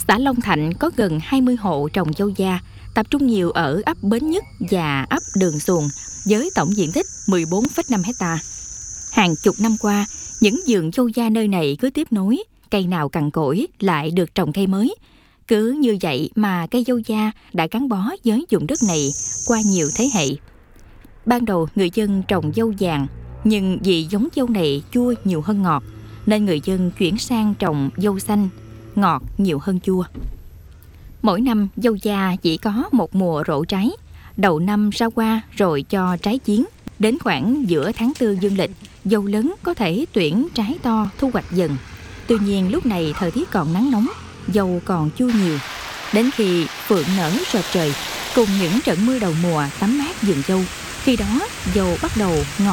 Xã Long Thạnh có gần 20 hộ trồng dâu da, tập trung nhiều ở ấp Bến Nhất và ấp Đường Xuồng, với tổng diện tích 14,5 hectare. Hàng chục năm qua, những vườn dâu da nơi này cứ tiếp nối, cây nào cằn cỗi lại được trồng cây mới. Cứ như vậy mà cây dâu da đã gắn bó với vùng đất này qua nhiều thế hệ. Ban đầu người dân trồng dâu vàng, nhưng vì giống dâu này chua nhiều hơn ngọt, nên người dân chuyển sang trồng dâu xanh, ngọt nhiều hơn chua. Mỗi năm dâu da chỉ có một mùa rộ trái, đầu năm ra hoa rồi cho trái chín. Đến khoảng giữa tháng 4 dương lịch, dâu lớn có thể tuyển trái to thu hoạch dần. Tuy nhiên lúc này thời tiết còn nắng nóng, dâu còn chua nhiều. Đến khi phượng nở rợp trời, cùng những trận mưa đầu mùa tắm mát vườn dâu, khi đó dâu bắt đầu ngọt